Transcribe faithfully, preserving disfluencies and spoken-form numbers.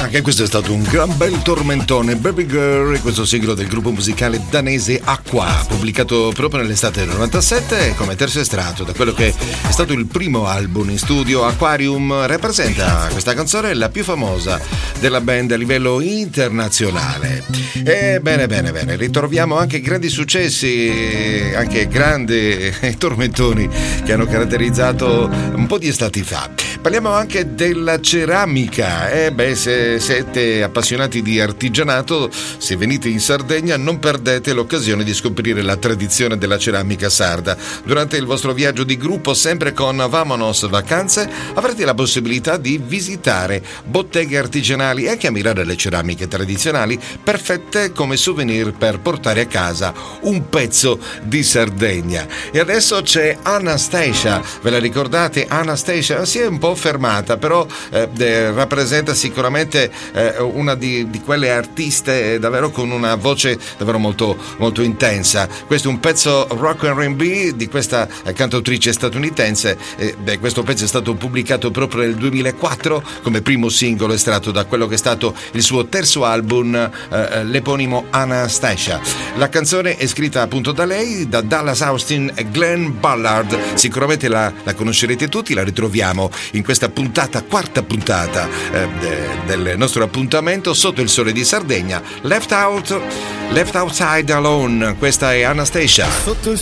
anche questo è stato un gran bel tormentone. Baby Girl, questo singolo del gruppo musicale danese Aqua, pubblicato proprio nell'estate del novantasette come terzo estratto da quello che è stato il primo album in studio. Aquarium rappresenta questa canzone la più famosa della band a livello internazionale. E bene bene bene, ritroviamo anche grandi successi, anche grandi tormentoni che hanno caratterizzato un po' di estati fa. Parliamo anche della ceramica. Eh beh, se siete appassionati di artigianato, se venite in Sardegna non perdete l'occasione di scoprire la tradizione della ceramica sarda. Durante il vostro viaggio di gruppo, sempre con Vamonos Vacanze, avrete la possibilità di visitare botteghe artigianali e anche ammirare le ceramiche tradizionali, perfette come souvenir per portare a casa un pezzo di Sardegna. E adesso c'è Anastasia, ve la ricordate? Anastasia si è un po' fermata, però eh, rappresenta sicuramente eh, una di, di quelle artiste eh, davvero con una voce davvero molto, molto intensa. Questo è un pezzo rock and R and B di questa eh, cantautrice statunitense. Eh, beh, questo pezzo è stato pubblicato proprio nel duemilaquattro come primo singolo estratto da quello che è stato il suo terzo album, eh, l'eponimo Anastasia. La canzone è scritta appunto da lei, da Dallas Austin e Glenn Ballard. Sicuramente la, la conoscerete tutti, la ritroviamo in questa puntata, quarta puntata eh, del nostro appuntamento Sotto il Sole di Sardegna. Left Out, Left Outside Alone. Questa è Anastasia. Sotto il